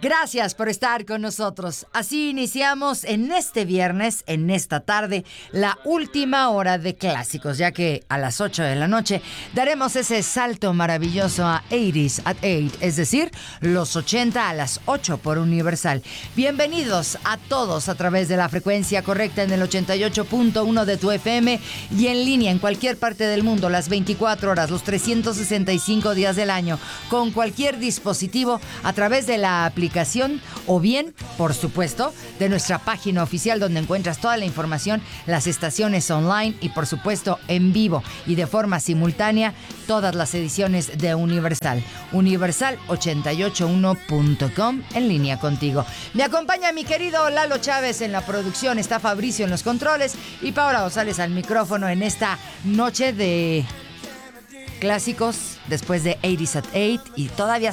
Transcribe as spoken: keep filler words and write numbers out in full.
Gracias por estar con nosotros. Así iniciamos en este viernes, en esta tarde, la última hora de clásicos, ya que a las ocho de la noche daremos ese salto maravilloso a ochenta at ocho, es decir, los ochenta a las ocho por Universal. Bienvenidos a todos a través de la frecuencia correcta en el ochenta y ocho punto uno de tu F M y en línea en cualquier parte del mundo, las veinticuatro horas, los trescientos sesenta y cinco días del año, con cualquier dispositivo a través de la aplicación o bien, por supuesto, de nuestra página oficial donde encuentras toda la información, las estaciones online y por supuesto en vivo y de forma simultánea todas las ediciones de Universal. Universal ochenta y ocho uno punto com en línea contigo. Me acompaña mi querido Lalo Chávez en la producción, está Fabricio en los controles y Paola González al micrófono en esta noche de clásicos después de ochenta at ocho y todavía